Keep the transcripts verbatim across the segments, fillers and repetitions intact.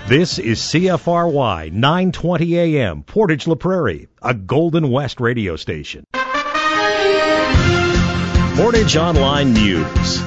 This is C F R Y nine twenty A M, Portage La Prairie, a Golden West radio station. Portage Online News.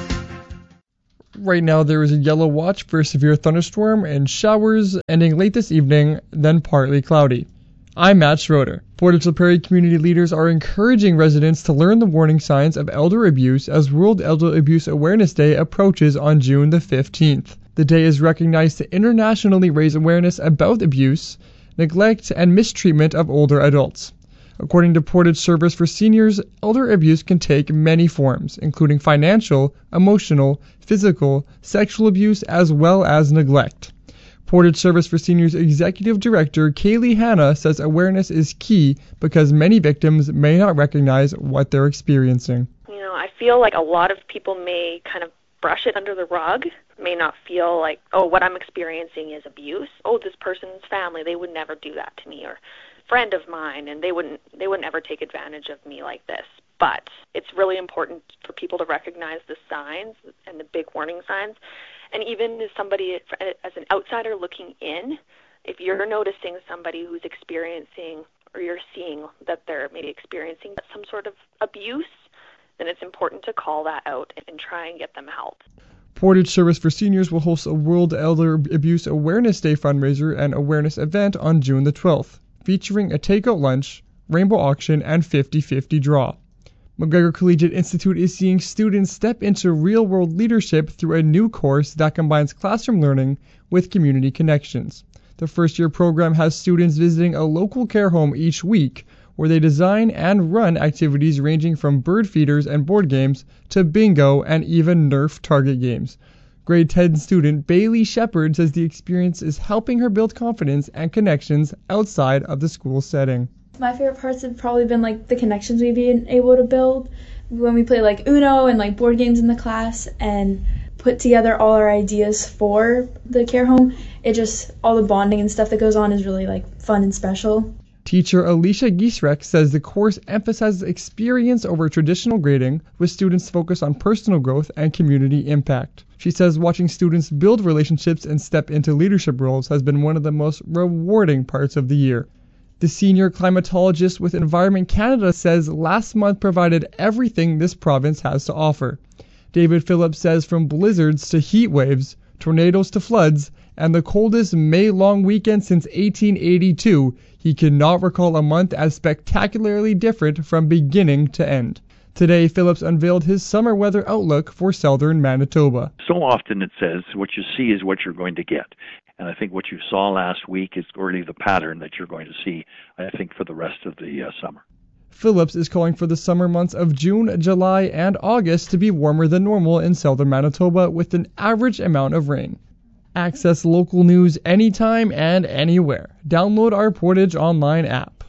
Right now there is a yellow watch for a severe thunderstorm and showers ending late this evening, then partly cloudy. I'm Matt Schroeder. Portage La Prairie community leaders are encouraging residents to learn the warning signs of elder abuse as World Elder Abuse Awareness Day approaches on June the fifteenth. The day is recognized to internationally raise awareness about abuse, neglect, and mistreatment of older adults. According to Portage Service for Seniors, elder abuse can take many forms, including financial, emotional, physical, sexual abuse, as well as neglect. Portage Service for Seniors Executive Director Kaylee Hanna says awareness is key because many victims may not recognize what they're experiencing. You know, I feel like a lot of people may kind of brush it under the rug, may not feel like, oh, what I'm experiencing is abuse. Oh, this person's family, they would never do that to me, or friend of mine, and they wouldn't they wouldn't ever take advantage of me like this. But it's really important for people to recognize the signs and the big warning signs. And even as somebody, as an outsider looking in, if you're noticing somebody who's experiencing, or you're seeing that they're maybe experiencing some sort of abuse, then it's important to call that out and try and get them help. Portage Service for Seniors will host a World Elder Abuse Awareness Day fundraiser and awareness event on June the twelfth, featuring a takeout lunch, rainbow auction, and fifty-fifty draw. McGregor Collegiate Institute is seeing students step into real-world leadership through a new course that combines classroom learning with community connections. The first-year program has students visiting a local care home each week, where they design and run activities ranging from bird feeders and board games to bingo and even Nerf target games. Grade ten student Bailey Shepard says the experience is helping her build confidence and connections outside of the school setting. My favorite parts have probably been like the connections we've been able to build when we play like Uno and like board games in the class and put together all our ideas for the care home. It just, all the bonding and stuff that goes on is really like fun and special. Teacher Alicia Giesreck says the course emphasizes experience over traditional grading, with students focused on personal growth and community impact. She says watching students build relationships and step into leadership roles has been one of the most rewarding parts of the year. The senior climatologist with Environment Canada says last month provided everything this province has to offer. David Phillips says from blizzards to heat waves, tornadoes to floods, and the coldest May long weekend since eighteen eighty-two, he cannot recall a month as spectacularly different from beginning to end. Today, Phillips unveiled his summer weather outlook for southern Manitoba. So often it says what you see is what you're going to get. And I think what you saw last week is really the pattern that you're going to see, I think, for the rest of the uh, summer. Phillips is calling for the summer months of June, July, and August to be warmer than normal in southern Manitoba with an average amount of rain. Access local news anytime and anywhere. Download our Portage Online app.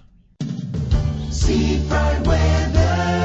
Seafront weather.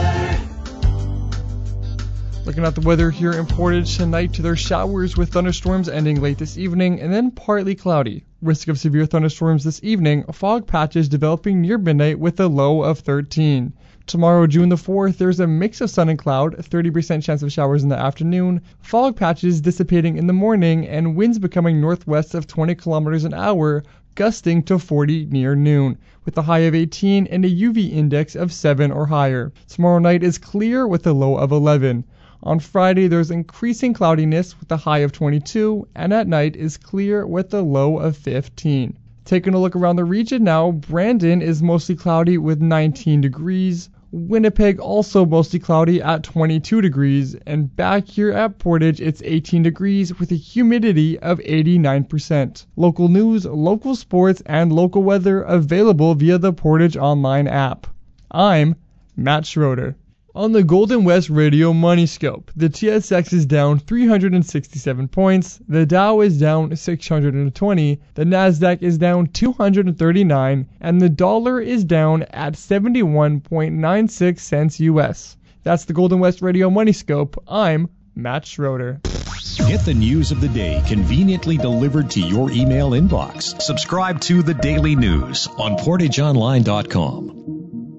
Looking at the weather here in Portage tonight, there's showers with thunderstorms ending late this evening and then partly cloudy. Risk of severe thunderstorms this evening, fog patches developing near midnight with a low of thirteen. Tomorrow, June the fourth, there's a mix of sun and cloud, thirty percent chance of showers in the afternoon, fog patches dissipating in the morning, and winds becoming northwest of twenty kilometers an hour, gusting to forty near noon, with a high of eighteen and a U V index of seven or higher. Tomorrow night is clear with a low of eleven. On Friday, there's increasing cloudiness with a high of twenty-two, and at night is clear with a low of fifteen. Taking a look around the region now, Brandon is mostly cloudy with nineteen degrees. Winnipeg also mostly cloudy at twenty-two degrees, and back here at Portage it's eighteen degrees with a humidity of eighty-nine percent. Local news, local sports, and local weather available via the Portage Online app. I'm Matt Schroeder. On the Golden West Radio Money Scope, the T S X is down three hundred sixty-seven points, the Dow is down six hundred twenty, the Nasdaq is down two hundred thirty-nine, and the dollar is down at seventy-one point nine six cents U S. That's the Golden West Radio Money Scope. I'm Matt Schroeder. Get the news of the day conveniently delivered to your email inbox. Subscribe to The Daily News on portage online dot com.